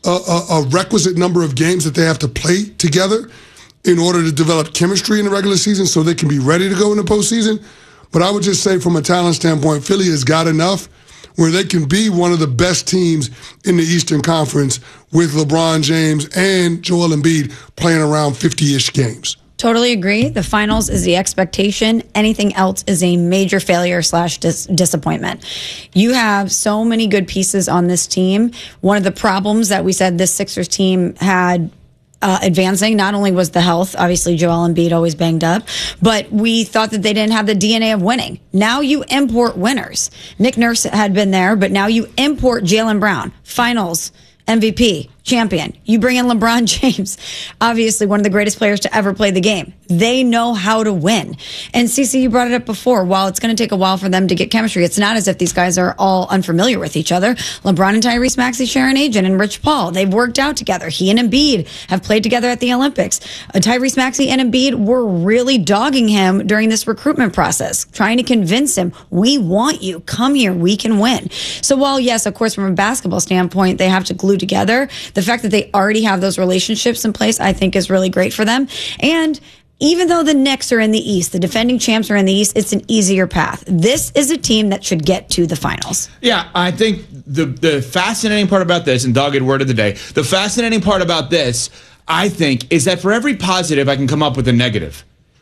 a requisite number of games that they have to play together in order to develop chemistry in the regular season so they can be ready to go in the postseason. But I would just say from a talent standpoint, Philly has got enough where they can be one of the best teams in the Eastern Conference with LeBron James and Joel Embiid playing around 50-ish games. Totally agree. The finals is the expectation. Anything else is a major failure / disappointment. You have so many good pieces on this team. One of the problems that we said this Sixers team had advancing not only was the health, obviously Joel Embiid always banged up, but we thought that they didn't have the DNA of winning. Now you import winners. Nick Nurse had been there, but now you import Jaylen Brown, finals MVP, champion. You bring in LeBron James, obviously one of the greatest players to ever play the game. They know how to win. And CeCe, you brought it up before. While it's going to take a while for them to get chemistry, it's not as if these guys are all unfamiliar with each other. LeBron and Tyrese Maxey share an agent, and Rich Paul. They've worked out together. He and Embiid have played together at the Olympics. Tyrese Maxey and Embiid were really dogging him during this recruitment process, trying to convince him, we want you. Come here. We can win. So while, yes, of course, from a basketball standpoint, they have to glue together, the fact that they already have those relationships in place, I think is really great for them. And even though the Knicks are in the East, the defending champs are in the East, it's an easier path. This is a team that should get to the finals. Yeah, I think the fascinating part about this, and dogged word of the day, the fascinating part about this, I think, is that for every positive, I can come up with a negative.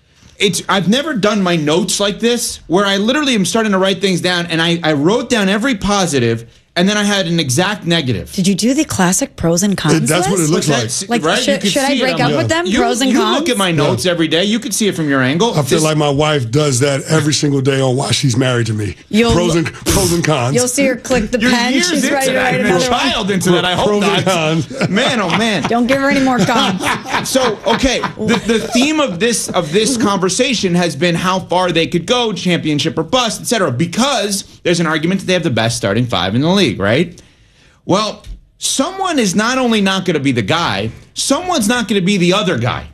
I've never done my notes like this, where I literally am starting to write things down, and I wrote down every positive, and then I had an exact negative. Did you do the classic pros and cons That's what it looks like. Right? Should I break up with them? Pros and cons? You look at my notes every day. You can see it from your angle. I feel like my wife does that every single day on why she's married to me. Pros and cons. You'll see her click the pen. She's ready to write another child into that. I hope not. Man, oh man. Don't give her any more cons. So, okay, the theme of this conversation has been how far they could go, championship or bust, etc. Because there's an argument that they have the best starting five in the league, right? Well, someone is not only not going to be the guy, someone's not going to be the other guy.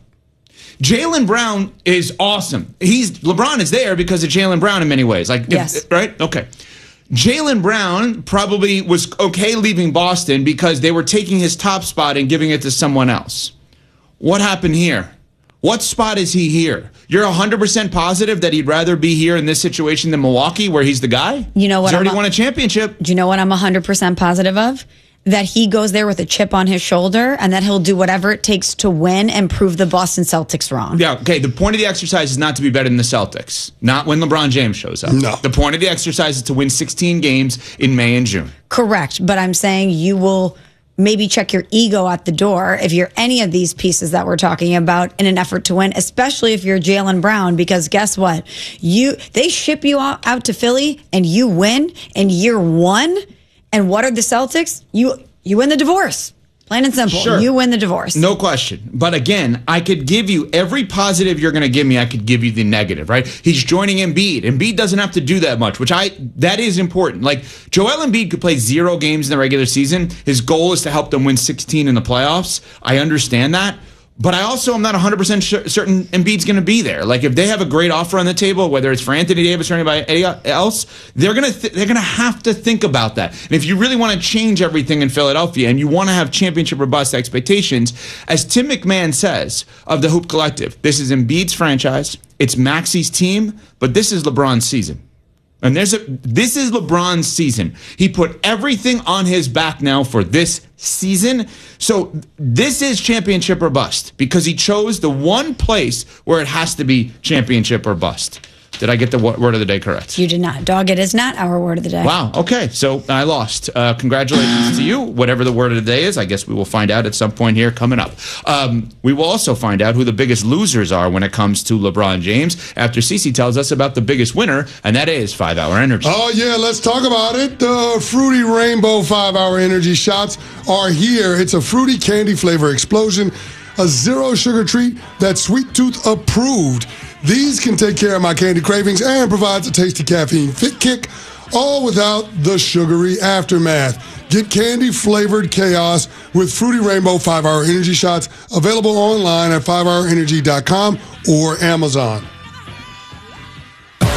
Jaylen Brown is awesome. LeBron is there because of Jaylen Brown in many ways. Yes. Right? Okay. Jaylen Brown probably was okay leaving Boston because they were taking his top spot and giving it to someone else. What happened here? What spot is he here? You're 100% positive that he'd rather be here in this situation than Milwaukee, where he's the guy? You know what? He's already won a championship. Do you know what I'm 100% positive of? That he goes there with a chip on his shoulder and that he'll do whatever it takes to win and prove the Boston Celtics wrong. Yeah, okay. The point of the exercise is not to be better than the Celtics. Not when LeBron James shows up. No. The point of the exercise is to win 16 games in May and June. Correct. But I'm saying you will maybe check your ego at the door if you're any of these pieces that we're talking about in an effort to win, especially if you're Jaylen Brown, because guess what? They ship you out to Philly and you win in year one. And what are the Celtics? You win the divorce. Plain and simple. Sure. You win the divorce. No question. But again, I could give you every positive you're going to give me. I could give you the negative, right? He's joining Embiid. Embiid doesn't have to do that much, that is important. Like, Joel Embiid could play 0 games in the regular season. His goal is to help them win 16 in the playoffs. I understand that. But I also am not 100% certain Embiid's going to be there. Like, if they have a great offer on the table, whether it's for Anthony Davis or anybody else, they're going to have to think about that. And if you really want to change everything in Philadelphia and you want to have championship or bust expectations, as Tim McMahon says of the Hoop Collective, this is Embiid's franchise, it's Maxey's team, but this is LeBron's season. And this is LeBron's season. He put everything on his back now for this season. So this is championship or bust because he chose the one place where it has to be championship or bust. Did I get the word of the day correct? You did not. Dog, it is not our word of the day. Wow. Okay. So I lost. Congratulations to you. Whatever the word of the day is, I guess we will find out at some point here coming up. We will also find out who the biggest losers are when it comes to LeBron James after CeCe tells us about the biggest winner, and that is 5-Hour Energy. Oh, yeah. Let's talk about it. The Fruity Rainbow 5-Hour Energy shots are here. It's a fruity candy flavor explosion, a zero sugar treat that's Sweet Tooth approved. These can take care of my candy cravings and provides a tasty caffeine fit kick, all without the sugary aftermath. Get candy-flavored chaos with Fruity Rainbow 5-Hour Energy shots, available online at 5hourenergy.com or Amazon.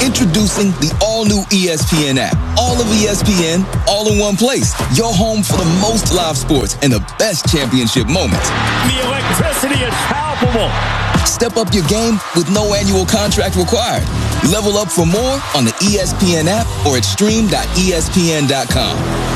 Introducing the all-new ESPN app. All of ESPN, all in one place. Your home for the most live sports and the best championship moments. The electricity is palpable. Step up your game with no annual contract required. Level up for more on the ESPN app or at stream.espn.com.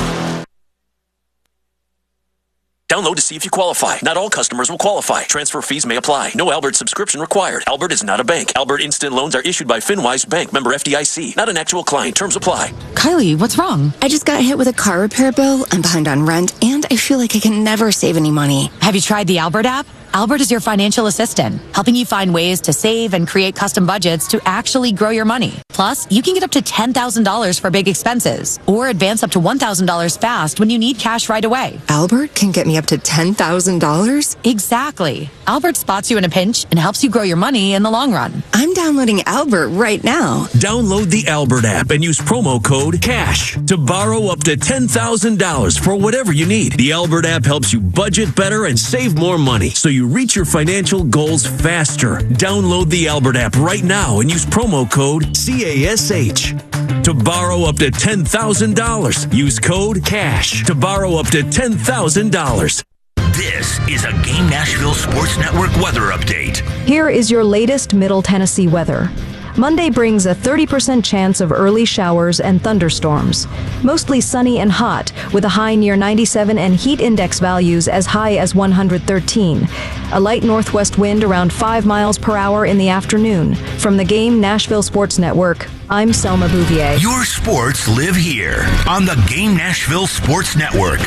Download to see if you qualify. Not all customers will qualify. Transfer fees may apply. No Albert subscription required. Albert is not a bank. Albert Instant Loans are issued by FinWise Bank, member FDIC. Not an actual client. Terms apply. Kylie, what's wrong? I just got hit with a car repair bill. I'm behind on rent, and I feel like I can never save any money. Have you tried the Albert app? Albert is your financial assistant, helping you find ways to save and create custom budgets to actually grow your money. Plus, you can get up to $10,000 for big expenses or advance up to $1,000 fast when you need cash right away. Albert can get me up to $10,000? Exactly. Albert spots you in a pinch and helps you grow your money in the long run. I'm downloading Albert right now. Download the Albert app and use promo code CASH to borrow up to $10,000 for whatever you need. The Albert app helps you budget better and save more money so you reach your financial goals faster. Download the Albert app right now and use promo code CASH to borrow up to $10,000. Use code CASH to borrow up to $10,000. This is a Game Nashville Sports Network weather update. Here is your latest Middle Tennessee weather. Monday brings a 30% chance of early showers and thunderstorms. Mostly sunny and hot, with a high near 97 and heat index values as high as 113. A light northwest wind around 5 miles per hour in the afternoon. From the Game Nashville Sports Network, I'm Selma Bouvier. Your sports live here on the Game Nashville Sports Network.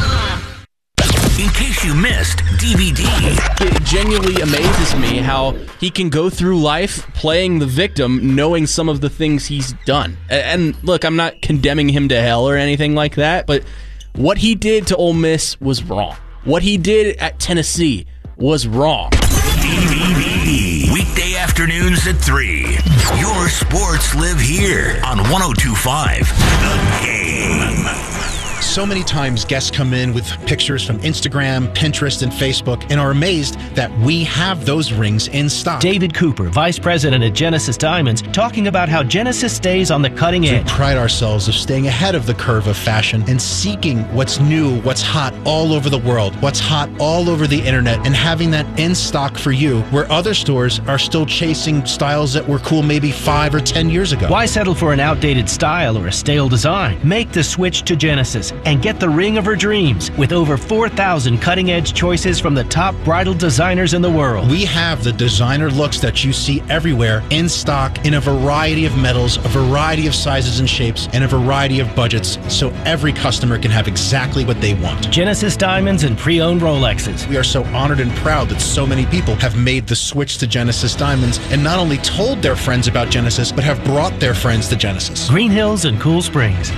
In case you missed DVD. It genuinely amazes me how he can go through life playing the victim, knowing some of the things he's done. And look, I'm not condemning him to hell or anything like that, but what he did to Ole Miss was wrong. What he did at Tennessee was wrong. DVD. Weekday afternoons at 3. Your sports live here on 102.5 The Game. So many times guests come in with pictures from Instagram, Pinterest, and Facebook and are amazed that we have those rings in stock. David Cooper, Vice President at Genesis Diamonds, talking about how Genesis stays on the cutting edge. We pride ourselves of staying ahead of the curve of fashion and seeking what's new, what's hot all over the world, what's hot all over the internet, and having that in stock for you, where other stores are still chasing styles that were cool maybe 5 or 10 years ago. Why settle for an outdated style or a stale design? Make the switch to Genesis and get the ring of her dreams with over 4,000 cutting-edge choices from the top bridal designers in the world. We have the designer looks that you see everywhere in stock in a variety of metals, a variety of sizes and shapes, and a variety of budgets, so every customer can have exactly what they want. Genesis Diamonds and pre-owned Rolexes. We are so honored and proud that so many people have made the switch to Genesis Diamonds and not only told their friends about Genesis, but have brought their friends to Genesis. Green Hills and Cool Springs.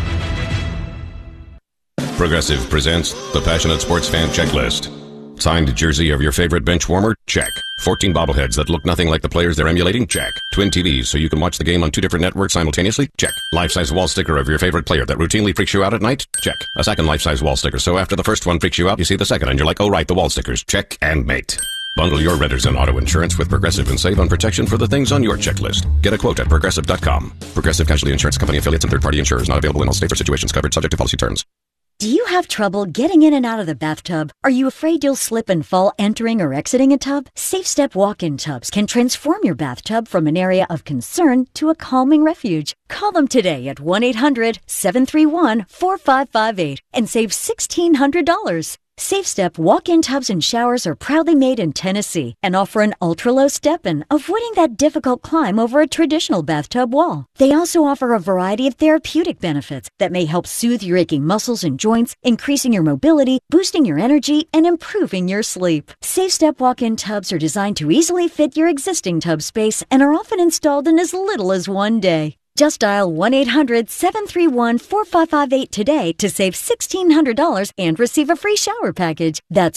Progressive presents the Passionate Sports Fan Checklist. Signed jersey of your favorite bench warmer? Check. 14 bobbleheads that look nothing like the players they're emulating? Check. Twin TVs so you can watch the game on 2 different networks simultaneously? Check. Life-size wall sticker of your favorite player that routinely freaks you out at night? Check. A second life-size wall sticker so after the first one freaks you out, you see the second and you're like, oh right, the wall stickers. Check and mate. Bundle your renters and auto insurance with Progressive and save on protection for the things on your checklist. Get a quote at Progressive.com. Progressive Casualty Insurance Company affiliates and third-party insurers not available in all states or situations covered subject to policy terms. Do you have trouble getting in and out of the bathtub? Are you afraid you'll slip and fall entering or exiting a tub? SafeStep walk-in tubs can transform your bathtub from an area of concern to a calming refuge. Call them today at 1-800-731-4558 and save $1,600. SafeStep walk-in tubs and showers are proudly made in Tennessee and offer an ultra-low step-in, avoiding that difficult climb over a traditional bathtub wall. They also offer a variety of therapeutic benefits that may help soothe your aching muscles and joints, increasing your mobility, boosting your energy, and improving your sleep. SafeStep walk-in tubs are designed to easily fit your existing tub space and are often installed in as little as 1 day. Just dial 1-800-731-4558 today to save $1,600 and receive a free shower package. That's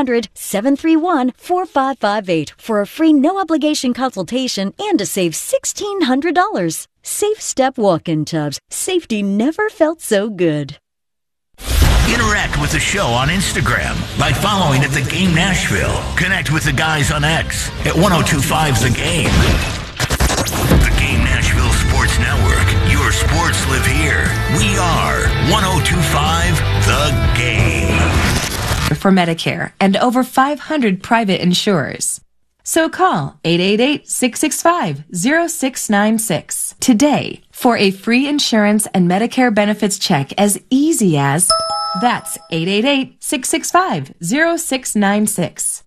1-800-731-4558 for a free no-obligation consultation and to save $1,600. SafeStep walk-in tubs. Safety never felt so good. Interact with the show on Instagram by following at The Game Nashville. Connect with the guys on X at 1025 The Game. The Game Nashville Sports sports live here. We are 102.5 The Game. For Medicare and over 500 private insurers. So call 888-665-0696 today for a free insurance and Medicare benefits check as easy as... That's 888-665-0696.